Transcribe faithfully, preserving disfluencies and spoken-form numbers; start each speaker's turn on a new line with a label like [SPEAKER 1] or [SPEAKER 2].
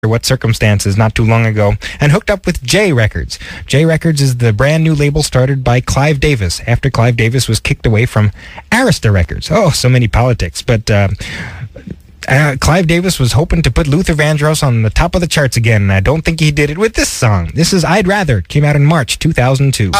[SPEAKER 1] What Circumstances not too long ago, and hooked up with J Records. J Records is the brand new label started by Clive Davis after Clive Davis was kicked away from Arista Records. Oh, so many politics. But uh, uh, Clive Davis was hoping to put Luther Vandross on the top of the charts again, and I don't think he did it with this song. This is I'd Rather. It came out in March two thousand two.